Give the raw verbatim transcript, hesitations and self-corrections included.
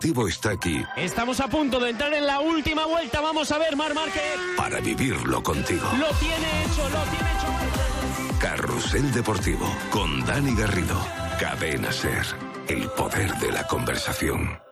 Deportivo está aquí. Estamos a punto de entrar en la última vuelta. Vamos a ver, Marc Márquez. Para vivirlo contigo. Lo tiene hecho, lo tiene hecho. Carrusel Deportivo con Dani Garrido. Cadena Ser. El poder de la conversación.